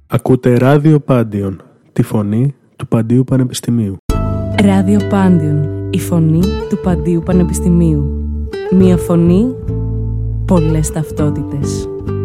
Ακούτε Ράδιο Πάντιον, τη φωνή του Παντίου Πανεπιστημίου. Ράδιο Πάντιον, η φωνή του Παντίου Πανεπιστημίου. Μία φωνή, πολλές ταυτότητες.